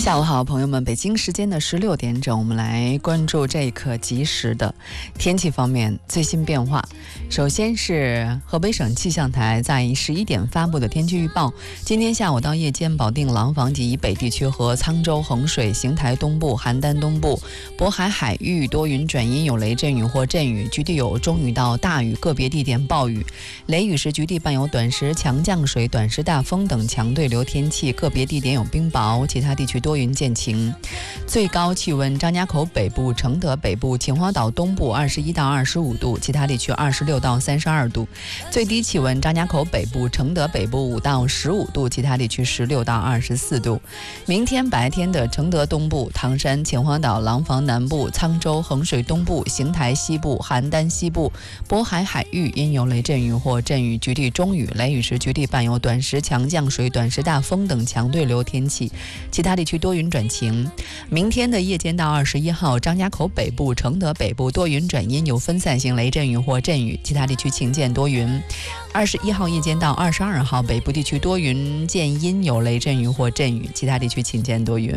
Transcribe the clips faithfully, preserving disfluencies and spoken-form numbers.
下午好，朋友们，北京时间的十六点整，我们来关注这一刻及时的天气方面最新变化。首先是河北省气象台在十一点发布的天气预报，今天下午到夜间，保定廊坊及以北地区和沧州、衡水、邢台东部、邯郸东部、渤海海域多云转阴，有雷阵雨或阵雨，局地有中雨到大雨，个别地点暴雨。雷雨时局地伴有短时强降水、短时大风等强对流天气，个别地点有冰雹，其他地区多云见晴。最高气温：张家口北部、承德北部、秦皇岛东部二十一到二十五度，其他地区二十六到三十二度。最低气温：张家口北部、承德北部五到十五度，其他地区十六到二十四度。明天白天的承德东部、唐山、秦皇岛、廊坊南部、沧州、衡水东部、邢台西部、邯郸西部、渤海海域因有雷阵雨或阵雨，局地中雨，雷雨时局地伴有短时强降水、短时大风等强对流天气，其他地区多云转晴。明天的夜间到二十一号，张家口北部、承德北部多云转阴，有分散性雷阵雨或阵雨，其他地区晴间多云。二十一号夜间到二十二号，北部地区多云见阴，有雷阵雨或阵雨，其他地区晴间多云。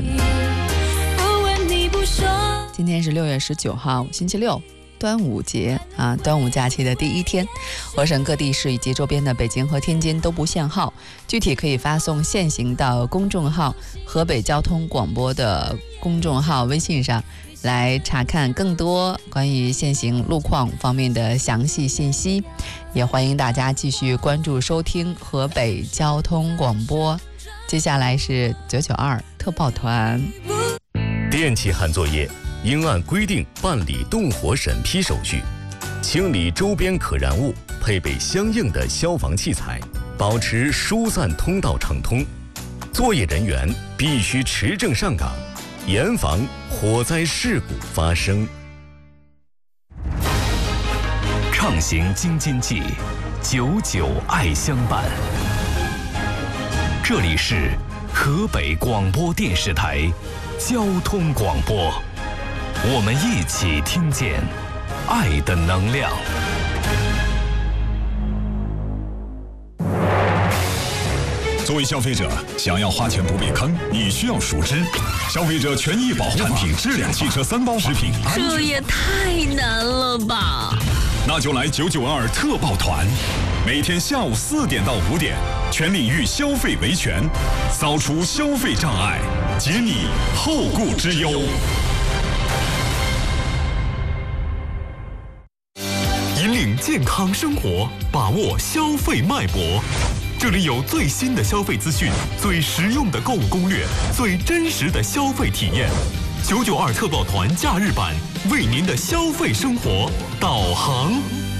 今天是六月十九号，星期六。端午节啊，端午假期的第一天，我省各地市以及周边的北京和天津都不限号，具体可以发送限行到公众号河北交通广播的公众号微信上来查看更多关于限行路况方面的详细信息，也欢迎大家继续关注收听河北交通广播。接下来是九九二特报团。 电气焊作业应按规定办理动火审批手续，清理周边可燃物，配备相应的消防器材，保持疏散通道畅通。作业人员必须持证上岗，严防火灾事故发生。 畅行京津冀，久久爱相伴。这里是河北广播电视台交通广播，我们一起听见爱的能量。 作为消费者，想要花钱不被坑，你需要熟知消费者权益保护法、产品质量、汽车三包法、食品安全。 这也太难了吧！ 那就来九九二特报团，每天下午四点到五点，全领域消费维权，扫除消费障碍，解你后顾之忧。 引领健康生活，把握消费脉搏。这里有最新的消费资讯，最实用的购物攻略，最真实的消费体验。九九二特报团假日版，为您的消费生活导航。